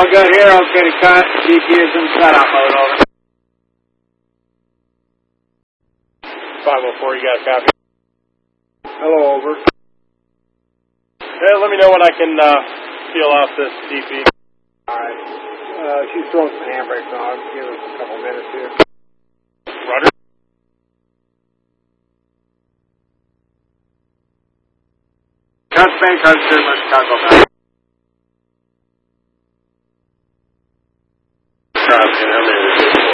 All good here. Okay to cut. DP is in setup mode. Over. 504, you got a copy? Hello, over. Hey, let me know when I can peel off this DP. Alright. She's throwing some handbrakes on. Give us a couple minutes here. Rudder? Cut bank, hard Chicago back.